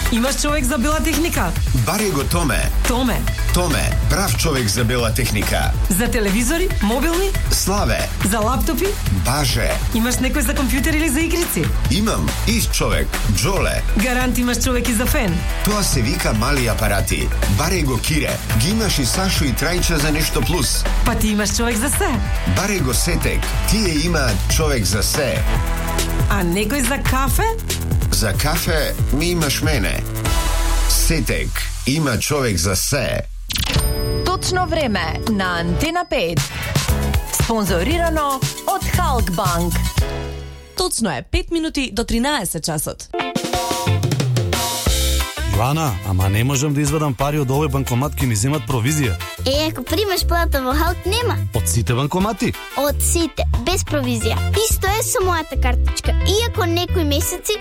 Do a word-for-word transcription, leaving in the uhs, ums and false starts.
Имаш човек за бела техника? Баре го Томе. Томе. Томе, прав човек за бела техника. За телевизори, мобилни? Славе. За лаптопи? Баже. Имаш некој за компјутер или за игрици? Имам, ист човек, Джоле. Гарант имаш човек и за фен? Тоа се вика мали апарати. Баре го Кире. Ги имаш и Сашо и Трајча за нешто плюс. Па ти имаш човек за се. Баре го Сетек. Тие има човек за се. А некој за кафе? За кафе ми имаш мене. Сетек. Има човек за се. Точно време на Антена пет. Спонзорирано од Халкбанк. Точно е пет минути до тринаесет часот. Јоана, ама не можам да извадам пари од овој банкомат, ки ми земат провизија. Е, ако примаш плата во Халк, нема. Од сите банкомати? Од сите, без провизија. Исто е со мојата картичка. Иако некои месеци